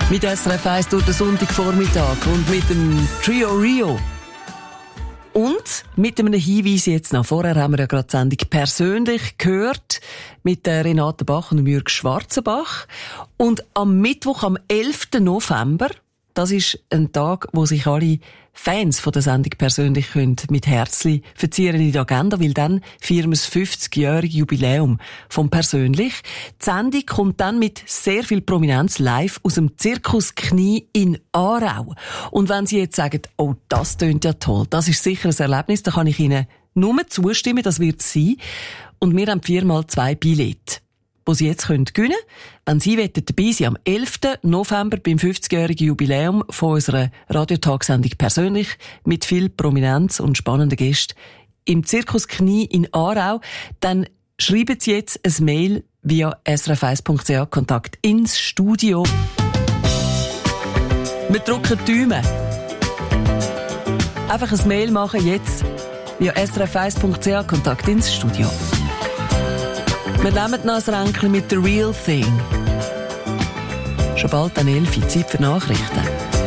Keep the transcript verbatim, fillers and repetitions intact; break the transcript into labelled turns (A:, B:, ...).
A: Mit S R F eins durch den Sonntagvormittag und mit dem Trio Rio. Und mit einem Hinweis jetzt noch. Vorher haben wir ja gerade die Sendung persönlich gehört mit der Renate Bach und dem Jürg Schwarzenbach. Und am Mittwoch, am elften November, das ist ein Tag, wo sich alle Fans von der Sendung persönlich können mit Herzli verzieren in die Agenda, weil dann feiern wir das fünfzigjährige Jubiläum vom Persönlich. Die Sendung kommt dann mit sehr viel Prominenz live aus dem Zirkus Knie in Aarau. Und wenn Sie jetzt sagen, oh, das tönt ja toll, das ist sicher ein Erlebnis, dann kann ich Ihnen nur zustimmen, das wird es sein. Und wir haben viermal zwei Billette, die Sie jetzt gewinnen können, wenn Sie dabei sein am elften November beim fünfzigjährigen Jubiläum von unserer Radiotagsendung persönlich mit viel Prominenz und spannenden Gästen im Zirkus Knie in Aarau, dann schreiben Sie jetzt ein Mail via s r f eins punkt c h Kontakt ins Studio. Wir drücken die Daumen. Einfach ein Mail machen jetzt via s r f eins punkt c h Kontakt ins Studio. Wir nehmen noch ein Ränkchen mit «The Real Thing». Schon bald an elf Uhr, Zeit für Nachrichten.